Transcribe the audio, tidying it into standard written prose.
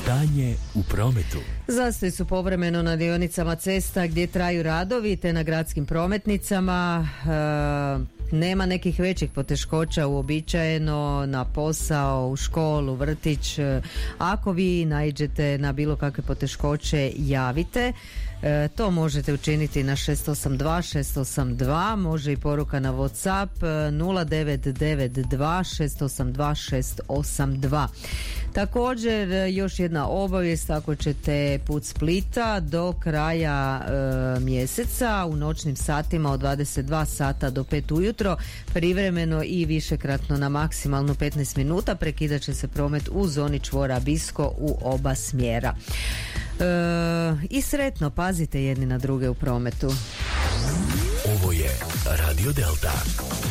Stanje u prometu. Zastoji su povremeno na dionicama cesta gdje traju radovi, te na gradskim prometnicama. Nema nekih većih poteškoća uobičajeno na posao, u školu, vrtić. Ako vi naiđete na bilo kakve poteškoće, javite. To možete učiniti na 682 može i poruka na WhatsApp 0992 682. Također još jedna obavijest, ako ćete put Splita do kraja mjeseca u noćnim satima od 22 sata do 5 ujutro, privremeno i višekratno na maksimalno 15 minuta prekidat će se promet u zoni čvora Bisko u oba smjera. I sretno, pazite jedni na druge u prometu. Ovo je Radio Delta.